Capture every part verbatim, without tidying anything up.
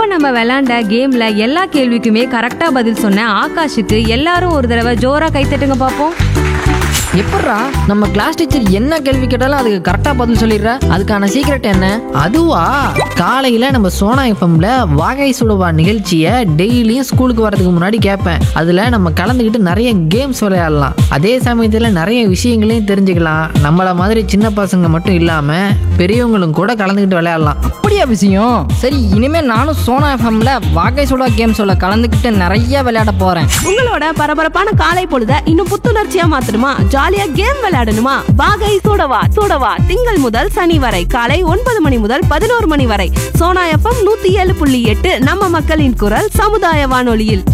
இப்ப நம்ம விளையாண்ட கேம்ல எல்லா கேள்விக்குமே கரெக்டா பதில் சொன்ன ஆகாஷுக்கு எல்லாரும் ஒரு தடவை ஜோரா கைத்தட்டுங்க பாப்போம். எப்பட்றா நம்ம கிளாஸ் டீச்சர் என்ன கேள்வி கேட்டாலும் அதுக்கு கரெக்டாக பதில் சொல்லிடுற? அதுக்கான சீக்ரெட் என்ன? அதுவா, காலையில் நம்ம சோனா எஃப்எம்ல வாகை சுடுவா நிகழ்ச்சியை டெய்லியும் ஸ்கூலுக்கு வரதுக்கு முன்னாடி கேட்பேன். அதில் நம்ம கலந்துக்கிட்டு நிறைய கேம்ஸ் விளையாடலாம். அதே சமயத்தில் நிறைய விஷயங்களையும் தெரிஞ்சுக்கலாம். நம்மளை மாதிரி சின்ன பசங்க மட்டும் இல்லாமல் பெரியவங்களும் கூட கலந்துக்கிட்டு விளையாடலாம். அப்படியா விஷயம்? சரி, இனிமேல் நானும் சோனா எஃப்எம்ல வாகை சுடா கேம்ஸோட கலந்துக்கிட்டு நிறைய விளையாட போகிறேன். உங்களோட பரபரப்பான காலை பொழுத இன்னும் புத்துணர்ச்சியா மாத்தணுமா? ஜாலியா கேம் விளையாடணுமா? வாகை சூடவா சூடவா திங்கள் முதல் சனி வரை காலை ஒன்பது மணி முதல் பதினோரு மணி வரை சோனா எஃப்எம் நூத்தி ஏழு புள்ளி எட்டு நம்ம மக்களின் குரல் சமுதாய வானொலியில்.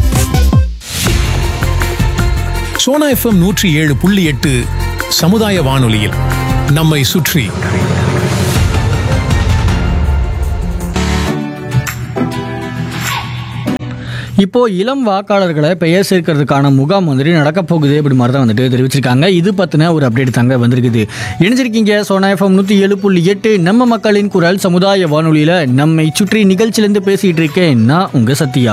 சோனா எஃப்எம் நூற்றி ஏழு புள்ளி எட்டு சமுதாய வானொலியில் நம்மை சுற்றி. இப்போது இளம் வாக்காளர்களை பெயர் சேர்க்கறதுக்கான முகாம் வந்துட்டு நடக்க போகுது அப்படி மாதிரி தான் வந்துட்டு தெரிவிச்சிருக்காங்க. இது பற்றின ஒரு அப்டேட் தாங்க வந்திருக்குது. இணைஞ்சிருக்கீங்க சோனா எஃப்எம் நூற்றி ஏழு புள்ளி எட்டு நம்ம மக்களின் குரல் சமுதாய வானொலியில் நம்மை சுற்றி நிகழ்ச்சியிலேருந்து பேசிகிட்டு இருக்கேன் நான் உங்கள் சத்யா.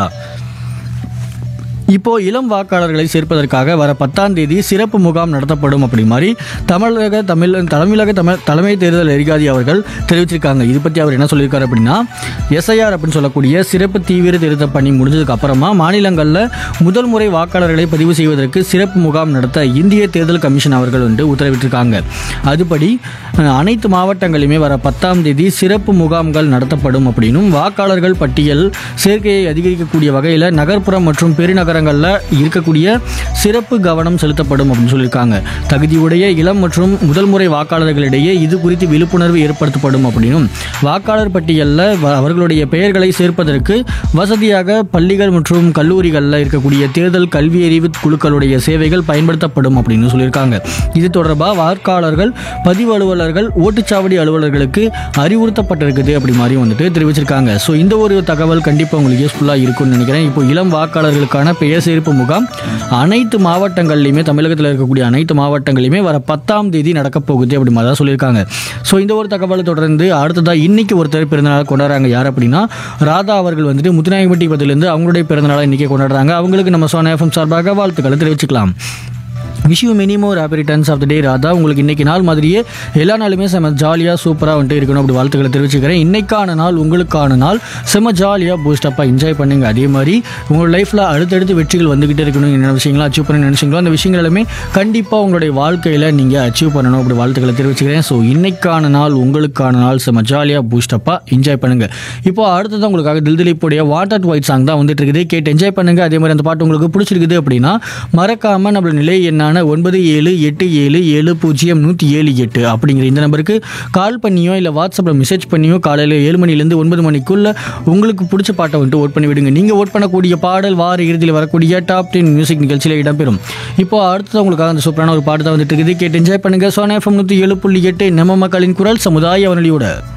இப்போது இளம் வாக்காளர்களை சேர்ப்பதற்காக வர பத்தாம் தேதி சிறப்பு முகாம் நடத்தப்படும் அப்படி மாதிரி தமிழக தமிழ் தலைமையிலக தமிழ் தலைமை தேர்தல் அதிகாரி அவர்கள் தெரிவிச்சிருக்காங்க. இது பற்றி அவர் என்ன சொல்லியிருக்காரு அப்படின்னா, எஸ்ஐஆர் அப்படின்னு சொல்லக்கூடிய சிறப்பு தீவிர திருத்த பணி முடிஞ்சதுக்கு அப்புறமா மாநிலங்களில் முதல் முறை வாக்காளர்களை பதிவு செய்வதற்கு சிறப்பு முகாம் நடத்த இந்திய தேர்தல் கமிஷன் அவர்கள் வந்து உத்தரவிட்டிருக்காங்க. அதுபடி அனைத்து மாவட்டங்களிலுமே வர பத்தாம் தேதி சிறப்பு முகாம்கள் நடத்தப்படும் அப்படின்னும், வாக்காளர்கள் பட்டியல் சேர்க்கையை அதிகரிக்கக்கூடிய வகையில் நகர்ப்புறம் மற்றும் பெருநகர இருக்கக்கூடிய சிறப்பு கவனம் செலுத்தப்படும் அப்படின்னு சொல்லியிருக்காங்க. தகுதியுடைய இளம் மற்றும் முதல் முறை வாக்காளர்களிடையே இது குறித்து விழிப்புணர்வு ஏற்படுத்தப்படும் அப்படின்னும், வாக்காளர் பட்டியலில் அவர்களுடைய பெயர்களை சேர்ப்பதற்கு வசதியாக பள்ளிகள் மற்றும் கல்லூரிகளில் இருக்கக்கூடிய தேர்தல் கல்வி அறிவு குழுக்களுடைய சேவைகள் பயன்படுத்தப்படும் அப்படின்னு சொல்லியிருக்காங்க. இது தொடர்பாக வாக்காளர்கள் பதிவு அலுவலர்கள் ஓட்டுச்சாவடி அலுவலர்களுக்கு அறிவுறுத்தப்பட்டிருக்குது அப்படி மாதிரி வந்துட்டு தெரிவிச்சிருக்காங்க. ஸோ இந்த ஒரு தகவல் கண்டிப்பாக உங்களுக்கு யூஸ்ஃபுல்லாக இருக்கும்னு நினைக்கிறேன். இப்போ இளம் வாக்காளர்களுக்கான பெயர் சேர்ப்பு முகாம் அனைத்து மாவட்டங்கள்லையுமே, தமிழகத்தில் இருக்கக்கூடிய அனைத்து மாவட்டங்களையுமே வர பத்தாம் தேதி நடக்க போகுது அப்படி மாதிரி தான் சொல்லியிருக்காங்க. ஸோ இந்த ஒரு தகவலை தொடர்ந்து அடுத்ததாக இன்னைக்கு ஒருத்தர் பிறந்தநாள் கொண்டாடுறாங்க. யார் அப்படின்னா, ராதா அவர்கள் வந்துட்டு முத்துநாயகம்பட்டி பகுதியிலேருந்து அவங்களுடைய பிறந்தநாளை இன்னைக்கு கொண்டாடுறாங்க. அவங்களுக்கு நம்ம சோனா எஃப்எம் சார்பாக வாழ்த்துக்களை தெரிவிச்சுக்கலாம். Wish you many more happy returns of the டே ராதா. உங்களுக்கு இன்றைக்கி நாள் மாதிரியே எல்லா நாளுமே செம்ம ஜாலியாக சூப்பராக வந்துட்டு இருக்கணும் அப்படி வாழ்த்துக்களை தெரிவிச்சுக்கிறேன். இன்றைக்கான நாள் உங்களுக்கான நாள், செம்ம ஜாலியாக பூஸ்டப்பாக என்ஜாய் பண்ணுங்கள். அதே மாதிரி உங்களோட லைஃப்பில் அடுத்தடுத்து வெற்றிகள் வந்துக்கிட்டே இருக்கணும். என்ன விஷயங்களாம் அச்சீவ் பண்ண நினச்சிங்களோ அந்த விஷயங்கள் எல்லாமே கண்டிப்பாக உங்களுடைய வாழ்க்கையில் நீங்கள் அச்சீவ் பண்ணணும் அப்படி வாழ்த்துக்களை தெரிவிச்சுக்கிறேன். ஸோ இன்றைக்கான நாள் உங்களுக்கான நாள், செம்ம ஜாலியாக பூஸ்டப்பாக என்ஜாய் பண்ணுங்கள். இப்போ அடுத்ததான் உங்களுக்காக தில் திலீப்புடைய வாட்டர் ஒயிட் சாங் தான் வந்துட்டு இருக்குது. கேட்டு என்ஜாய் பண்ணுங்கள். அதே மாதிரி அந்த பாட்டு உங்களுக்கு பிடிச்சிருக்குது அப்படின்னா மறக்காமல் நம்மளோட நிலை என்ன ஒன்பது ஏழு எட்டு ஏழு ஏழு பூஜ்ஜியம் நூற்றி ஏழு எட்டு அப்படிங்கிற இந்த நம்பருக்கு கால் பண்ணியோ இல்லை வாட்ஸ்அப்பில் மெசேஜ் பண்ணியோ காலையில் ஏழு மணிலேருந்து ஒன்பது மணிக்குள்ள உங்களுக்கு பிடிச்ச பாட்டை வந்துட்டு ஓட் பண்ணி விடுங்க. நீங்கள் ஓட் பண்ணக்கூடிய பாடல் வார இறுதியில் வரக்கூடிய டாப் டென் மியூசிக் நிகழ்ச்சியில் இடம்பெறும். இப்போ அடுத்தது உங்களுக்காக அந்த சூப்பரான ஒரு பாட்டு தான் வந்துட்டு இருக்குது. கேட்டு என்ஜாய் பண்ணுங்கள். சோனா எஃப்எம் நூற்றி ஏழு புள்ளி எட்டு நம்ம மக்களின் குரல் சமுதாய வானொலியோட.